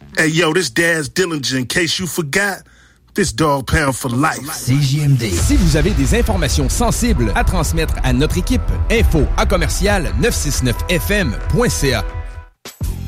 Hey, yo, this Daz Dillinger. In case you forgot, this dog pound for life. CJMD. Si vous avez des informations sensibles à transmettre à notre équipe, info@969fm.ca